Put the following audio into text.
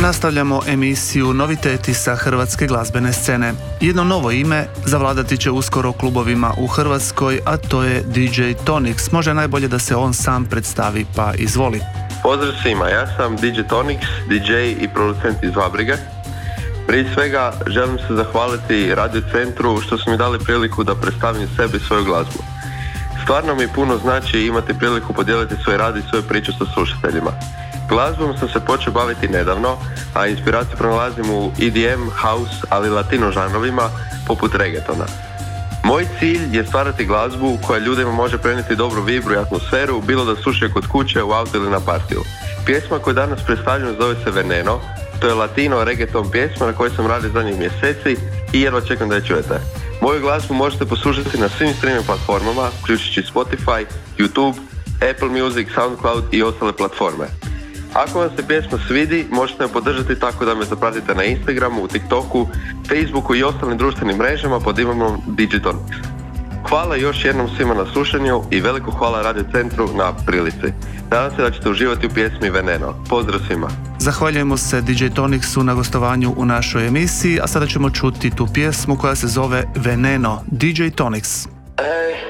Nastavljamo emisiju Noviteti sa hrvatske glazbene scene. Jedno novo ime zavladati će uskoro klubovima u Hrvatskoj, a to je DJ Tonix. Može najbolje da se on sam predstavi, pa izvoli. Pozdrav svima, ja sam DJ Tonix, DJ i producent iz Vabrige. Prije svega želim se zahvaliti Radio Centru što su mi dali priliku da predstavim sebe i svoju glazbu. Stvarno mi puno znači imati priliku podijeliti svoj rad i svoju priču sa slušateljima. Glazbom sam se počeo baviti nedavno, a inspiraciju pronalazim u EDM, house, ali latino žanrovima poput reggaetona. Moj cilj je stvarati glazbu koja ljudima može prenijeti dobru vibru i atmosferu, bilo da slušaju kod kuće, u autu ili na partiju. Pjesma koju danas predstavljam zove se Veneno, to je latino reggaeton pjesma na kojoj sam radio zadnjih mjeseci i jedva čekam da je čujete. Moju glazbu možete poslušati na svim streaming platformama, uključujući Spotify, YouTube, Apple Music, SoundCloud i ostale platforme. Ako vam se pjesma svidi, možete me podržati tako da me zapratite na Instagramu, TikToku, Facebooku i ostalim društvenim mrežama pod imenom DJ Tonix. Hvala još jednom svima na slušanju i veliko hvala Radio Centru na prilici. Nadam se da ćete uživati u pjesmi Veneno. Pozdrav svima! Zahvaljujemo se DJ Tonixu na gostovanju u našoj emisiji, a sada ćemo čuti tu pjesmu koja se zove Veneno, DJ Tonix.